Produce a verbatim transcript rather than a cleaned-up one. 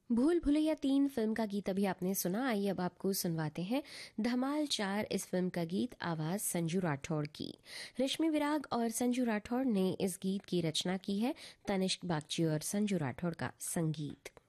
भूल भुलैया तीन फिल्म का गीत अभी आपने सुना। आइए अब आपको सुनवाते हैं धमाल चार इस फिल्म का गीत, आवाज संजू राठौड़ की। रश्मि विराग और संजू राठौड़ ने इस गीत की रचना की है, तनिष्क बागची और संजू राठौड़ का संगीत।